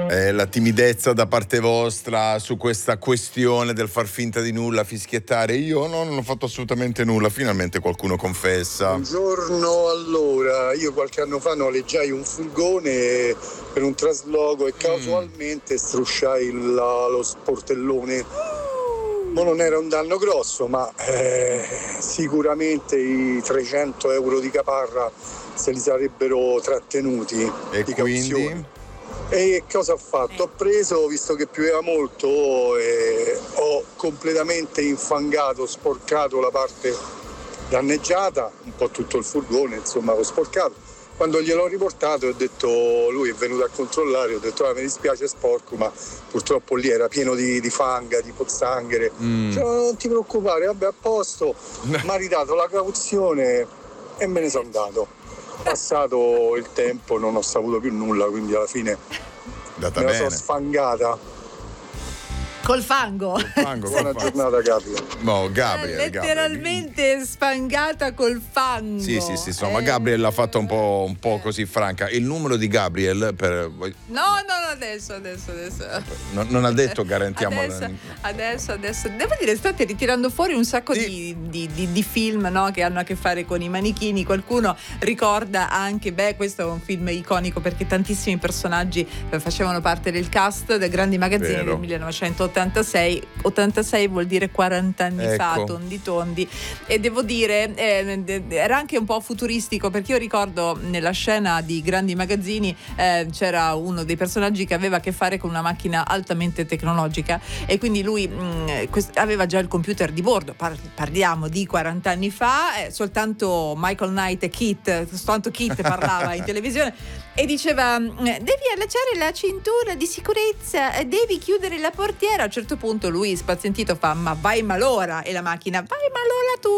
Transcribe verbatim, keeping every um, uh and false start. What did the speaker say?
eh, la timidezza da parte vostra su questa questione del far finta di nulla, fischiettare. Io no, non ho fatto assolutamente nulla, finalmente qualcuno confessa. Buongiorno, allora, io qualche anno fa noleggiai un furgone per un trasloco e casualmente mm. strusciai la, lo sportellone. Ma non era un danno grosso, ma eh, sicuramente i trecento euro di caparra se li sarebbero trattenuti. E di quindi? Cauzione. E cosa ho fatto? Ho preso, visto che pioveva molto, e ho completamente infangato, sporcato la parte danneggiata, un po' tutto il furgone, insomma, l'ho sporcato. Quando gliel'ho riportato ho detto, lui è venuto a controllare, ho detto ah, mi dispiace, è sporco, ma purtroppo lì era pieno di, di fanga, di pozzanghere. Mm. Cioè, non ti preoccupare, vabbè, a posto. Mi ha ridato la cauzione e me ne sono andato. Passato il tempo non ho saputo più nulla, quindi alla fine Data me la bene. sono sfangata. Col fango. Col fango Buona col giornata, Gabriele. No, Gabriele, eh, letteralmente Gabriele. Sfangata col fango. Sì, sì, sì, insomma, eh. Gabriele l'ha fatta un po', un po' così franca. Il numero di Gabriele per... No, no, adesso, adesso, adesso. Non, non ha detto garantiamo. Adesso, adesso, adesso. Devo dire, state ritirando fuori un sacco sì. di, di, di, di film, no, che hanno a che fare con i manichini. Qualcuno ricorda anche, beh, questo è un film iconico perché tantissimi personaggi facevano parte del cast del Grandi Magazzini Vero. del millenovecentottantasei. ottantasei vuol dire quaranta anni ecco. fa, tondi tondi, e devo dire eh, era anche un po' futuristico perché io ricordo nella scena di Grandi Magazzini eh, c'era uno dei personaggi che aveva a che fare con una macchina altamente tecnologica e quindi lui mh, quest- aveva già il computer di bordo. Par- parliamo di quaranta anni fa, eh, soltanto Michael Knight e Kit, soltanto Kit parlava in televisione e diceva devi allacciare la cintura di sicurezza, devi chiudere la portiera. A un certo punto lui spazientito fa ma vai malora, e la macchina vai malora tu,